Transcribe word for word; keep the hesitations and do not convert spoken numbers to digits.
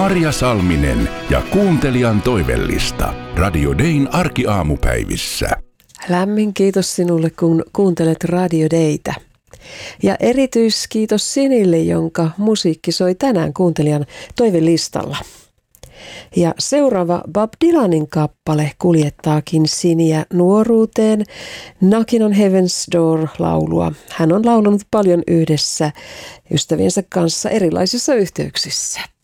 Marja Salminen ja kuuntelijan toivellista. Radio Dayn arkiaamupäivissä. Lämmin kiitos sinulle, kun kuuntelet Radio Daytä. Ja erityiskiitos Sinille, jonka musiikki soi tänään kuuntelijan toivelistalla. Ja seuraava Bob Dylanin kappale kuljettaakin Siniä nuoruuteen. Knockin on Heaven's Door-laulua. Hän on laulanut paljon yhdessä ystäviensä kanssa erilaisissa yhteyksissä.